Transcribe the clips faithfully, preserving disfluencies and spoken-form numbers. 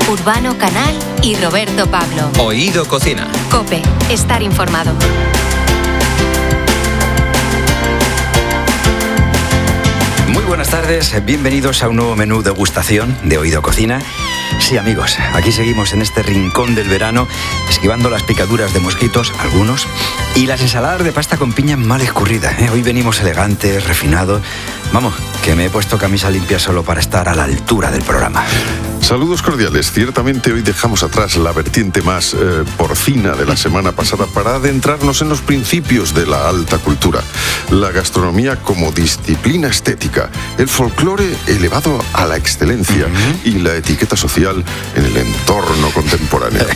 Urbano Canal y Roberto Pablo. Oído Cocina. COPE, estar informado. Muy buenas tardes, bienvenidos a un nuevo menú degustación de Oído Cocina. Sí, amigos, aquí seguimos en este rincón del verano, esquivando las picaduras de mosquitos, algunos, y las ensaladas de pasta con piña mal escurridas, ¿eh? Hoy venimos elegantes, refinados. Vamos, que me he puesto camisa limpia solo para estar a la altura del programa. Saludos cordiales. Ciertamente hoy dejamos atrás la vertiente más eh, porcina de la semana pasada para adentrarnos en los principios de la alta cultura. La gastronomía como disciplina estética, el folclore elevado a la excelencia uh-huh. y la etiqueta social en el entorno contemporáneo.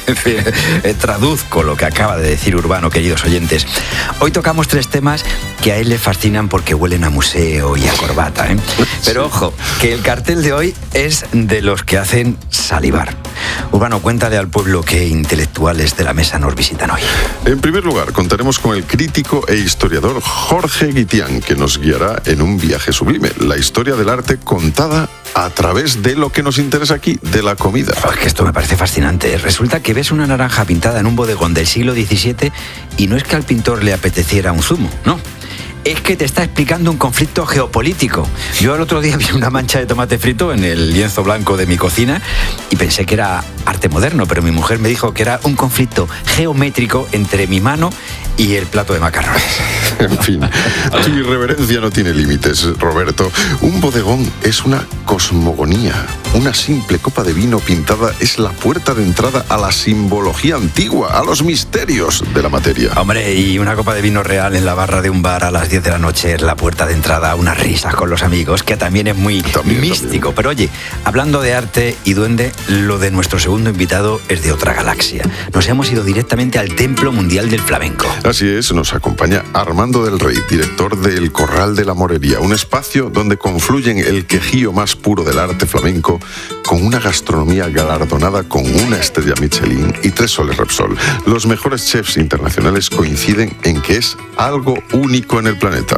Traduzco lo que acaba de decir Urbano, queridos oyentes. Hoy tocamos tres temas que a él le fascinan porque huelen a museo y a corbata, ¿eh? Pero ojo, que el cartel de hoy es de los que hacen salivar. Urbano, cuéntale al pueblo qué intelectuales de la mesa nos visitan hoy. En primer lugar, contaremos con el crítico e historiador Jorge Guitián, que nos guiará en un viaje sublime, la historia del arte contada a través de lo que nos interesa aquí, de la comida. Oh, es que esto me parece fascinante. Resulta que ves una naranja pintada en un bodegón del siglo diecisiete y no es que al pintor le apeteciera un zumo, no. Es que te está explicando un conflicto geopolítico. Yo el otro día vi una mancha de tomate frito en el lienzo blanco de mi cocina y pensé que era arte moderno, pero mi mujer me dijo que era un conflicto geométrico entre mi mano y el plato de macarrones. En fin, tu irreverencia no tiene límites, Roberto. Un bodegón es una cosmogonía. Una simple copa de vino pintada es la puerta de entrada a la simbología antigua, a los misterios de la materia. Hombre, y una copa de vino real en la barra de un bar a las diez de la noche es la puerta de entrada a unas risas con los amigos, que también es muy también, místico. También. Pero oye, hablando de arte y duende, lo de nuestro segundo invitado es de otra galaxia. Nos hemos ido directamente al Templo Mundial del Flamenco. Así es, nos acompaña Armando del Rey, director del Corral de la Morería, un espacio donde confluyen el quejío más puro del arte flamenco con una gastronomía galardonada con una estrella Michelin y tres soles Repsol. Los mejores chefs internacionales coinciden en que es algo único en el planeta.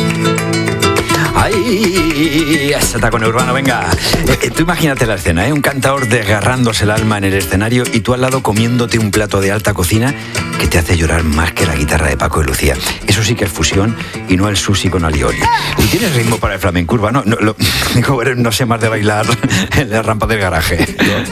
¡Ay! Ese tacón urbano, venga. Eh, tú imagínate la escena, ¿eh? Un cantador desgarrándose el alma en el escenario y tú al lado comiéndote un plato de alta cocina que te hace llorar más que la guitarra de Paco y Lucía. Eso sí que es fusión y no el sushi con alioli. ¿Tú tienes ritmo para el flamenco urbano? No, lo, digo, no sé más de bailar en la rampa del garaje.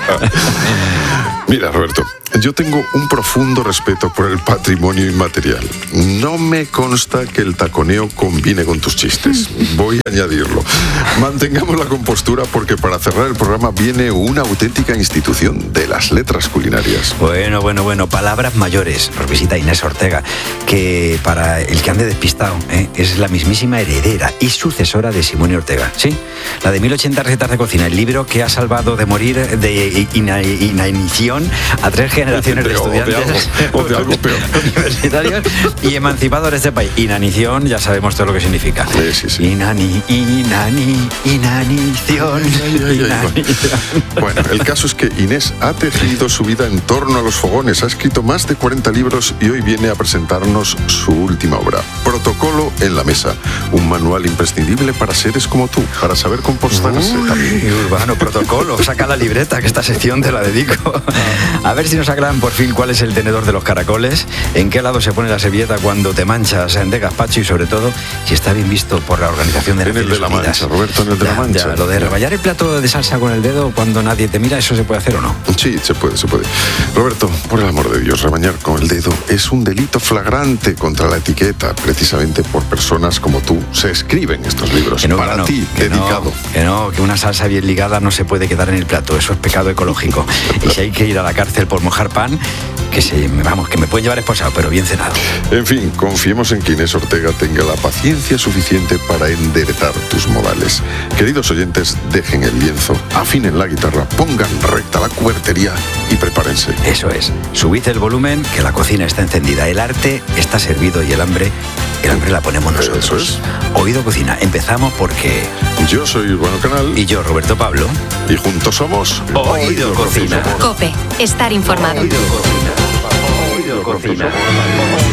Mira, Roberto, yo tengo un profundo respeto por el patrimonio inmaterial. No me consta que el taconeo combine con tus chistes. Voy a añadirlo. Mantengamos la compostura porque para cerrar el programa viene una auténtica institución de las letras culinarias. Bueno, bueno, bueno, palabras mayores. Nos visita Inés Ortega, que para el que ande despistado, ¿eh? es la mismísima heredera y sucesora de Simone Ortega. Sí, la de mil ochenta recetas de cocina, el libro que ha salvado de morir de ina- inanición a tres generaciones de, de estudiantes o de algo peor. universitarios y emancipadores de este país. Inanición, ya sabemos todo lo que significa. Sí, sí, sí. Inani, inani, inanición. Ay, ay, inanición. Ay, bueno, el caso es que Inés ha tejido su vida en torno a los fogones, ha escrito más de cuarenta libros y hoy viene a presentarnos su última obra, Protocolo en la mesa, un manual imprescindible para seres como tú, para saber comportarse también. Urbano, protocolo, saca la libreta que esta sección te la dedico. A ver si nos aclaran por fin cuál es el tenedor de los caracoles, en qué lado se pone la servilleta cuando te manchas de gazpacho y sobre todo si está bien visto por la Organización de Naciones En el de la Unidas. Mancha, Roberto, en el de ya, la Mancha. Ya, lo de reballar el plato de salsa con el dedo cuando nadie te mira, ¿eso se puede hacer o no? Sí, se puede, se puede. Roberto, por el amor de Dios, rebañar con el dedo es un delito flagrante contra la etiqueta. Precisamente por personas como tú se escriben estos libros. No, para no, ti, que dedicado. No, que no, que una salsa bien ligada no se puede quedar en el plato. Eso es pecado ecológico. Y si hay que ir a la cárcel por mojar pan, que se, vamos, que me pueden llevar esposado, pero bien cenado. En fin, confiemos en que Inés Ortega tenga la paciencia suficiente para enderezar tus modales. Queridos oyentes, dejen el lienzo, afinen la guitarra, pongan recta la cubertería y prepárense. Eso es. Subid el volumen, que la cocina está encendida. El arte está servido y el hambre, el hambre la ponemos nosotros. Eso es. Oído Cocina. Empezamos porque... Yo soy Urbano Canal. Y yo, Roberto Pablo. Y juntos somos... Oído, Oído Cocina. COPE. Estar informado. Oído Cocina. Oído Cocina.